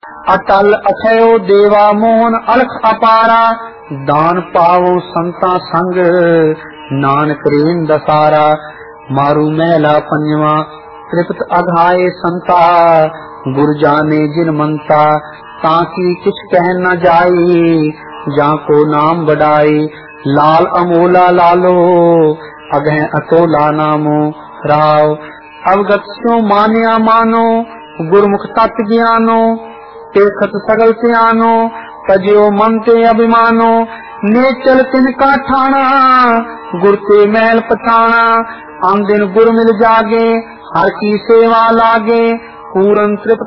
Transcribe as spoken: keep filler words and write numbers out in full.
अटल अथयो देवा मोहन अलख अपारा, दान पावो संता संग नानक रेन दसारा। मारू मैला पंजवा तृप्त अघाये संता, गुर जाने जिन मनता ताकि किछ कह न जाई, जाको नाम बढ़ाई। लाल अमोला लालो अगह अतोला नामो, राव अवगत स्यो मान्या मानो, गुरमुख तत् ज्ञानो। देखत सगल सियानो तजो मन ते अभिमानो, नेचल तिनका ठाना गुर ते महल पछाना। आन दिन गुर मिल जागे हर की सेवा लागे, पूरन तृप्त